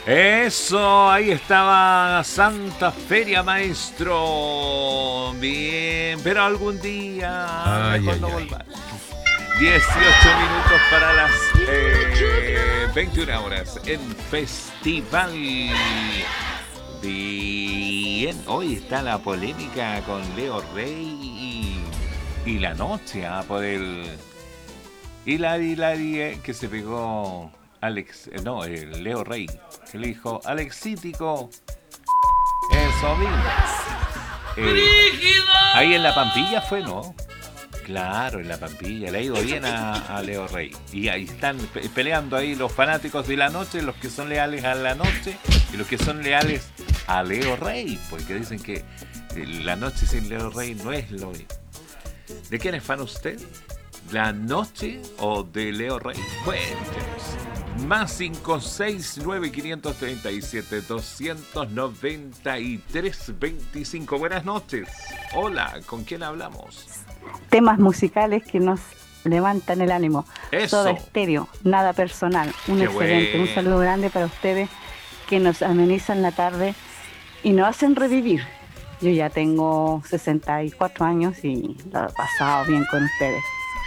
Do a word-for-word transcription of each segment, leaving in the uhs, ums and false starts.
Eso, ahí estaba Santa Feria, maestro. Bien, pero algún día Ay, mejor ay, no ay. volver. dieciocho minutos para las eh, veintiuna horas en Festival. Bien, hoy está la polémica con Leo Rey y, y la noche ah, por el Hilari Hilari eh, que se pegó Alex, eh, no, el Leo Rey, que le dijo Alexítico, eso mismo. Eh, ahí en la Pampilla fue, ¿no? Claro, en la Pampilla, le ha ido bien a, a Leo Rey. Y ahí están pe- peleando ahí los fanáticos de la noche, los que son leales a la noche y los que son leales a Leo Rey, porque dicen que eh, la noche sin Leo Rey no es lo mismo. ¿De quién es fan usted? ¿La noche o de Leo Rey? Cuéntenos. Más cinco seis nueve cinco tres siete dos nueve tres dos cinco. Buenas noches. Hola, ¿con quién hablamos? Temas musicales que nos levantan el ánimo. Eso. Soda Stereo, nada personal. Un Qué excelente, bueno. un saludo grande para ustedes que nos amenizan la tarde y nos hacen revivir. Yo ya tengo sesenta y cuatro años y lo he pasado bien con ustedes.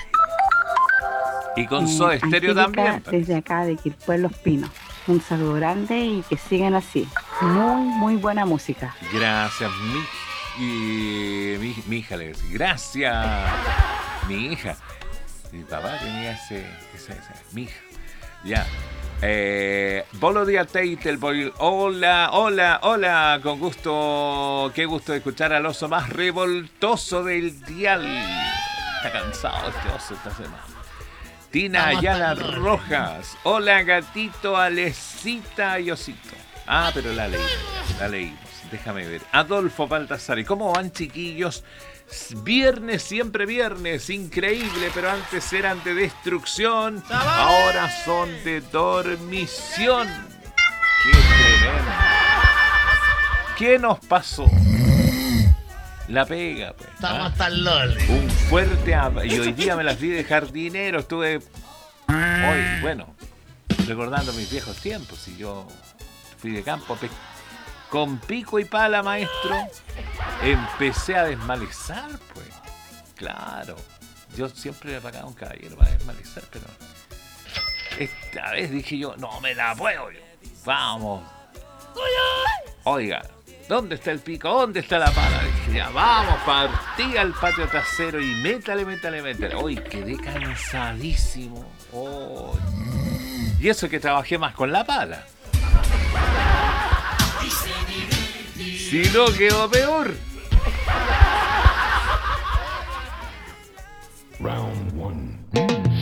Y con Eh, Soda Stereo Angélica, también. desde acá de Quilpué Los Pinos. Un saludo grande y que sigan así. Muy, muy buena música. Gracias, mi, y, mi, mi hija le decía. Gracias, mi hija. Mi papá tenía ese, ese, ese mi hija. Ya. Eh, Bolo de Tate, el bol- Hola, hola, hola. Con gusto, qué gusto de escuchar al oso más revoltoso del dial. Está cansado este oso esta semana. Tina Ayala Rojas. Hola, gatito, Alecita y Osito. Ah, pero la leí, la leímos. Déjame ver. Adolfo Baltasar. ¿Cómo van, chiquillos? Viernes, siempre viernes. Increíble, pero antes eran de destrucción. Ahora son de dormición. ¡Qué tremendo! ¿Qué nos pasó? La pega, pues. Estamos ¿ah? hasta el loli. Un fuerte ab- y hoy día me las vi de jardinero, estuve hoy, bueno, recordando mis viejos tiempos, y yo fui de campo pe- con pico y pala, maestro, empecé a desmalezar, pues. Claro, yo siempre le pagaba a un caballero para desmalezar, pero esta vez dije yo, no me la puedo yo. Vamos. Oiga, ¿dónde está el pico? ¿Dónde está la pala? Dije, ya, vamos, partí al patio trasero y métale, métale, métale. Hoy quedé cansadísimo. Oh. Y eso que trabajé más con la pala. Si no, quedó peor. Round one.